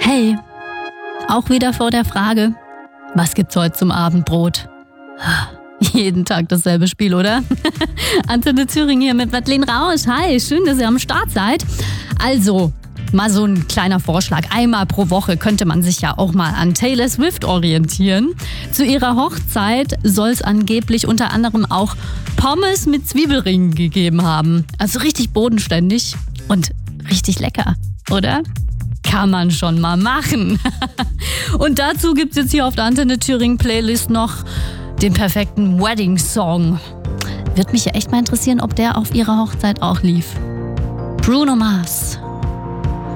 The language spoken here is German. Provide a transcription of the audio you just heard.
Hey, auch wieder vor der Frage, was gibt's heute zum Abendbrot? Jeden Tag dasselbe Spiel, oder? Antenne Thüringen hier mit Madeleine Rausch. Hi, schön, dass ihr am Start seid. Also, mal so ein kleiner Vorschlag. Einmal pro Woche könnte man sich ja auch mal an Taylor Swift orientieren. Zu ihrer Hochzeit soll es angeblich unter anderem auch Pommes mit Zwiebelringen gegeben haben. Also richtig bodenständig und richtig lecker, oder? Kann man schon mal machen. Und dazu gibt's jetzt hier auf der Antenne Thüringen Playlist noch den perfekten Wedding-Song. Wird mich ja echt mal interessieren, ob der auf ihrer Hochzeit auch lief. Bruno Mars.